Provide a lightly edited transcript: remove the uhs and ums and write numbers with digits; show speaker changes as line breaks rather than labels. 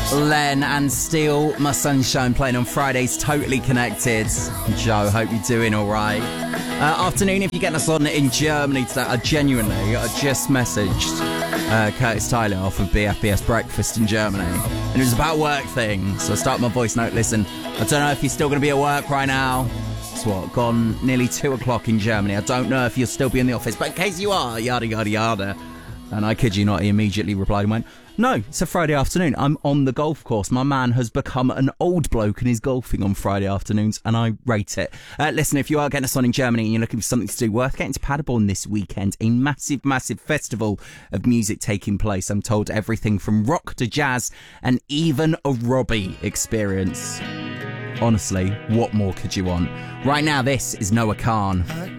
Len and Steal My Sunshine playing on Fridays, Totally Connected. Joe, hope you're doing all right. Afternoon, if you're getting us on in Germany today, I just messaged Curtis Tyler off of BFBS Breakfast in Germany, and it was about work things. So I start my voice note, listen, I don't know if you're still going to be at work right now. It's gone nearly 2 o'clock in Germany. I don't know if you'll still be in the office, but in case you are, yada, yada, yada. And I kid you not, he immediately replied and went, no, it's a Friday afternoon. I'm on the golf course. My man has become an old bloke and is golfing on Friday afternoons, and I rate it. Listen, if you are getting us on in Germany and you're looking for something to do, worth getting to Paderborn this weekend. A massive, massive festival of music taking place. I'm told everything from rock to jazz and even a Robbie experience. Honestly, what more could you want? Right now, this is Noah Khan.